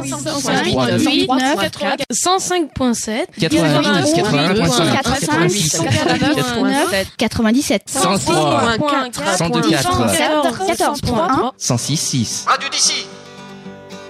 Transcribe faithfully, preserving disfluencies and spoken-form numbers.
cent cinq virgule sept, quatre-vingt-dix, quatre-vingt-un, quatre-vingt-dix-sept, quatre-vingt-dix-sept, cent trois, cent deux, quatre, quatorze, cent six, six. Radio d'ici.